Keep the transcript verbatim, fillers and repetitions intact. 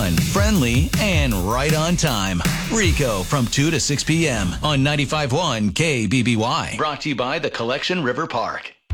fun, friendly, and right on time. Rico from two to six p.m. on ninety-five point one K B B Y. Brought to you by the Collection River Park.